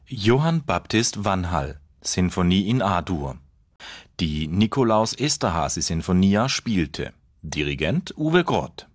Johann Baptist Vanhall, Sinfonie in A-Dur. Die Nikolaus Esterházy Sinfonia spielte. Dirigent Uwe Grott.